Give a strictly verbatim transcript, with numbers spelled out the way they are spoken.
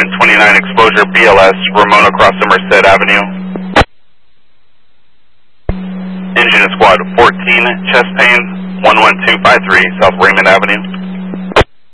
wind twenty-nine exposure B L S, Ramona crossing Merced Avenue. Engine Squad fourteen, chest pain, one one two five three, South Raymond Avenue.